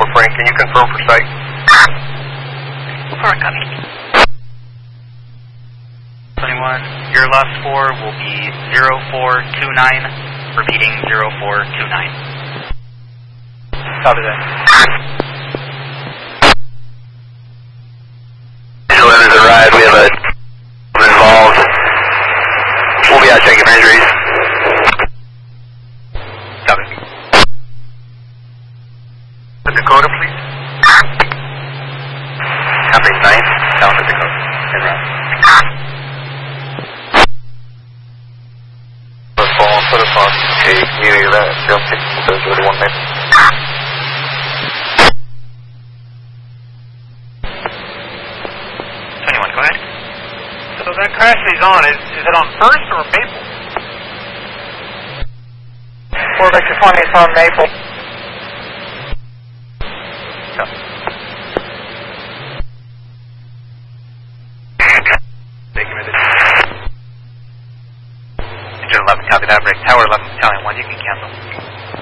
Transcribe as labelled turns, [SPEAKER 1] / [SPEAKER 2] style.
[SPEAKER 1] Frank, can you confirm for site?
[SPEAKER 2] Correct, copy. 21, your last four will be 0429, repeating 0429.
[SPEAKER 3] Copy that.
[SPEAKER 1] 11's arrived, we have a involved. We'll be out checking for injuries.
[SPEAKER 2] Copy.
[SPEAKER 1] Dakota, please. Copy, 9, South of Dakota. En route. Put us on a community event, Jump 631 Maple.
[SPEAKER 2] Go ahead.
[SPEAKER 3] So that crash he's on, is it on First or Maple? 4 Victor 20, it's on Maple.
[SPEAKER 2] Engine 11, copy that, break. Tower 11, Battalion 1, you can cancel.